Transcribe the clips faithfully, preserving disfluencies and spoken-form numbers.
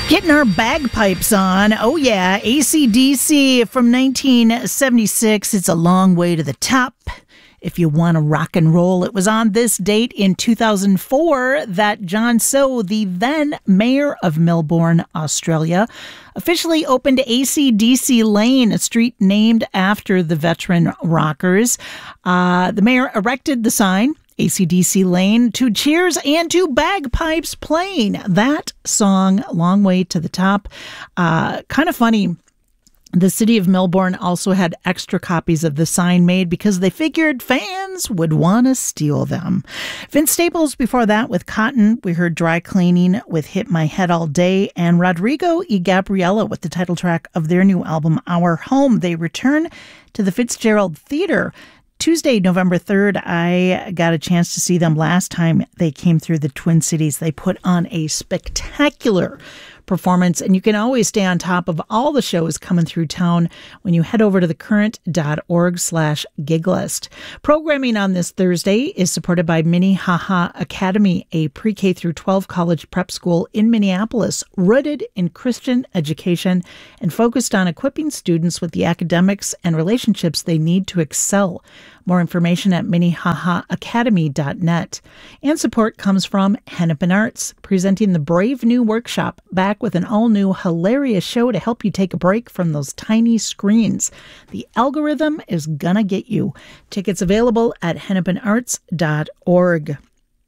Getting our bagpipes on. Oh, yeah. A C D C from nineteen seventy-six. It's a long way to the top. If you want to rock and roll, it was on this date in two thousand four that John Sow, the then mayor of Melbourne, Australia, officially opened A C D C Lane, a street named after the veteran rockers. Uh, the mayor erected the sign, A C D C Lane, to cheers and to bagpipes playing that song, Long Way to the Top. Uh, kind of funny. The city of Melbourne also had extra copies of the sign made because they figured fans would want to steal them. Vince Staples before that with Cotton. We heard Dry Cleaning with Hit My Head All Day, and Rodrigo y Gabriela with the title track of their new album, Our Home. They return to the Fitzgerald Theatre Tuesday, November third. I got a chance to see them last time they came through the Twin Cities. They put on a spectacular performance, and you can always stay on top of all the shows coming through town when you head over to thecurrent.org slash gig list. Programming on this Thursday is supported by Minnehaha Academy, a pre-K through twelve college prep school in Minneapolis, rooted in Christian education and focused on equipping students with the academics and relationships they need to excel. More information at minnehaha academy dot net. And support comes from Hennepin Arts, presenting the Brave New Workshop, back with an all-new hilarious show to help you take a break from those tiny screens. The algorithm is gonna get you. Tickets available at hennepin arts dot org.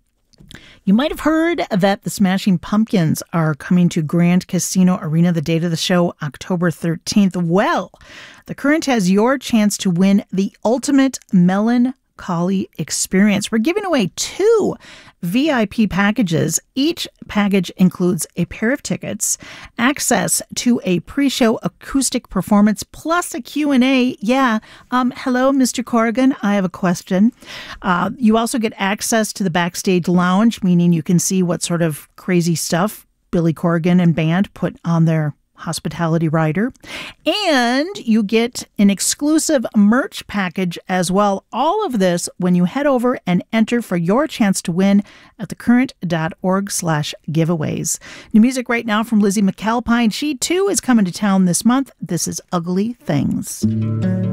You might have heard that the Smashing Pumpkins are coming to Grand Casino Arena. The date of the show, October thirteenth. Well, The Current has your chance to win the ultimate melancholy experience. We're giving away two V I P packages. Each package includes a pair of tickets, access to a pre-show acoustic performance, plus a Q and A. Yeah, um, hello, Mister Corrigan, I have a question. Uh, you also get access to the backstage lounge, meaning you can see what sort of crazy stuff Billy Corrigan and band put on their hospitality rider. And you get an exclusive merch package as well. All of this when you head over and enter for your chance to win at thecurrent.org slash giveaways. New music right now from Lizzie McAlpine. She too is coming to town this month. This is Ugly Things.